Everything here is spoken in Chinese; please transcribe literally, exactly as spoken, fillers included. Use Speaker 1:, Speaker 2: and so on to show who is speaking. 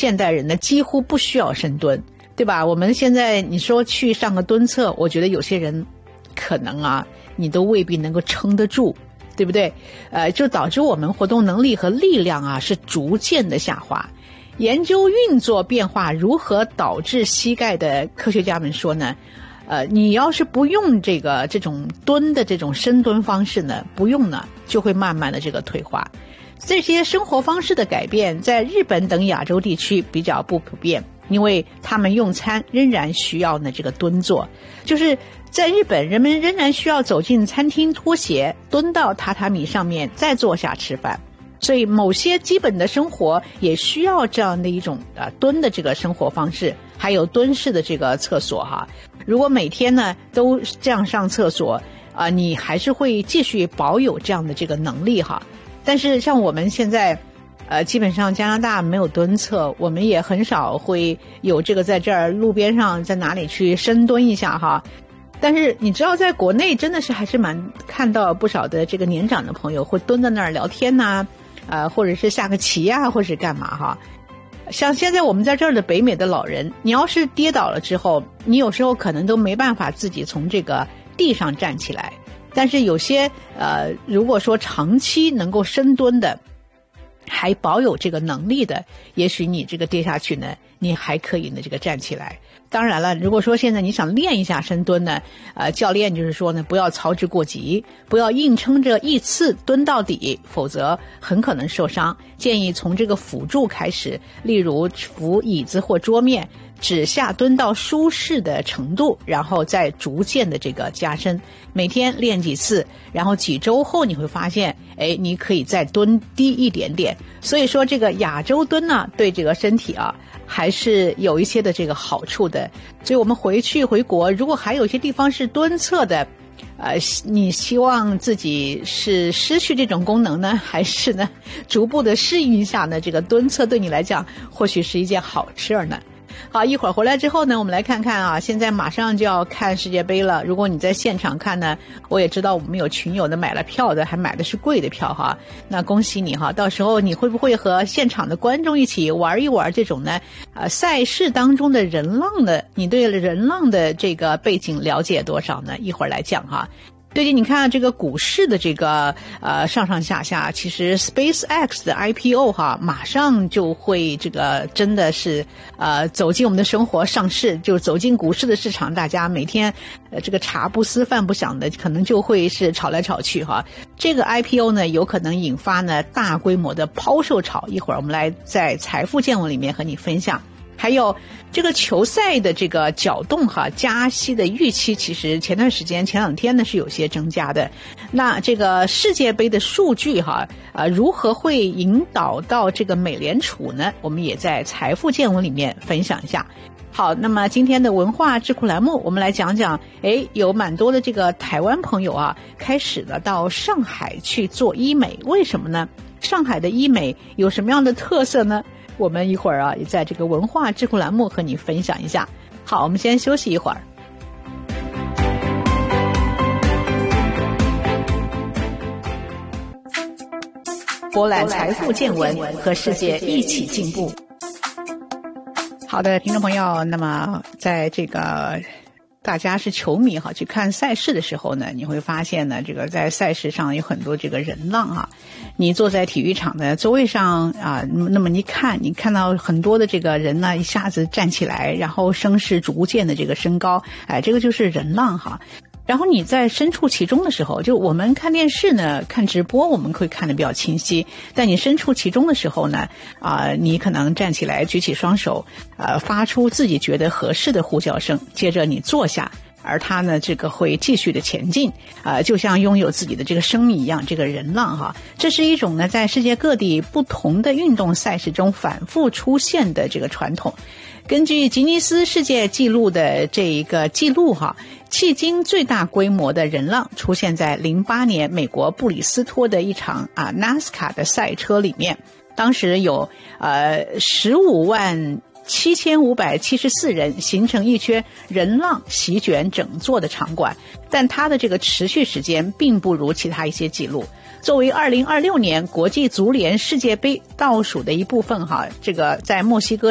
Speaker 1: 现代人呢几乎不需要深蹲，对吧？我们现在你说去上个蹲测，我觉得有些人可能啊你都未必能够撑得住，对不对？呃，就导致我们活动能力和力量啊是逐渐的下滑。研究运作变化如何导致膝盖的科学家们说呢，呃，你要是不用这个这种蹲的这种深蹲方式呢，不用呢，就会慢慢的这个退化。这些生活方式的改变在日本等亚洲地区比较不普遍，因为他们用餐仍然需要呢这个蹲坐，就是在日本人们仍然需要走进餐厅脱鞋，蹲到榻榻米上面再坐下吃饭。所以某些基本的生活也需要这样的一种啊蹲的这个生活方式，还有蹲式的这个厕所哈。如果每天呢都这样上厕所啊，你还是会继续保有这样的这个能力哈。但是像我们现在呃基本上加拿大没有蹲厕，我们也很少会有这个在这儿路边上在哪里去深蹲一下哈。但是你知道在国内真的是还是蛮看到不少的这个年长的朋友会蹲在那儿聊天呐、呃，或者是下个棋啊，或者是干嘛哈。像现在我们在这儿的北美的老人，你要是跌倒了之后，你有时候可能都没办法自己从这个地上站起来。但是有些呃，如果说长期能够深蹲的，还保有这个能力的，也许你这个跌下去呢，你还可以呢这个站起来。当然了，如果说现在你想练一下深蹲呢，呃，教练就是说呢，不要操之过急，不要硬撑着一次蹲到底，否则很可能受伤。建议从这个辅助开始，例如扶椅子或桌面，只下蹲到舒适的程度，然后再逐渐的这个加深。每天练几次，然后几周后你会发现，哎，你可以再蹲低一点点。所以说这个亚洲蹲呢，对这个身体啊还是有一些的这个好处的。所以我们回去回国，如果还有一些地方是蹲厕的，呃，你希望自己是失去这种功能呢，还是呢逐步的适应一下呢？这个蹲厕对你来讲或许是一件好事儿呢。好，一会儿回来之后呢，我们来看看啊，现在马上就要看世界杯了。如果你在现场看呢，我也知道我们有群友的买了票的，还买的是贵的票哈。那恭喜你哈，到时候你会不会和现场的观众一起玩一玩这种呢？呃，赛事当中的人浪的，你对人浪的这个背景了解多少呢？一会儿来讲哈。最近你看这个股市的这个呃上上下下，其实 SpaceX 的 I P O 哈，马上就会这个真的是呃走进我们的生活上市，就走进股市的市场，大家每天呃这个茶不思饭不想的，可能就会是炒来炒去哈。这个 I P O 呢，有可能引发呢大规模的抛售潮，一会儿我们来在财富见闻里面和你分享。还有这个球赛的这个搅动哈，加息的预期其实前段时间前两天呢是有些增加的。那这个世界杯的数据哈，呃，如何会引导到这个美联储呢？我们也在财富见闻里面分享一下。好，那么今天的文化智库栏目，我们来讲讲，诶，有蛮多的这个台湾朋友啊，开始了到上海去做医美，为什么呢？上海的医美有什么样的特色呢？我们一会儿啊，也在这个文化智库栏目和你分享一下。好，我们先休息一会儿。博览财富见闻，和世界一起进步。好的，听众朋友，那么在这个大家是球迷哈，去看赛事的时候呢，你会发现呢，这个在赛事上有很多这个人浪啊。你坐在体育场的座位上啊，那么你看，你看到很多的这个人呢，一下子站起来，然后声势逐渐的这个升高，哎，这个就是人浪哈。然后你在身处其中的时候，就我们看电视呢，看直播我们会看得比较清晰，但你身处其中的时候呢，啊、呃，你可能站起来举起双手，呃，发出自己觉得合适的呼叫声，接着你坐下，而他呢，这个会继续的前进，啊、呃，就像拥有自己的这个生命一样，这个人浪哈，这是一种呢，在世界各地不同的运动赛事中反复出现的这个传统。根据吉尼斯世界纪录的这一个记录哈，迄今最大规模的人浪出现在零八年美国布里斯托的一场啊 NASCAR 的赛车里面，当时有呃十五万七千五百七十四人形成一圈人浪席卷整座的场馆，但它的这个持续时间并不如其他一些记录。作为二零二六年国际足联世界杯倒数的一部分哈，这个在墨西哥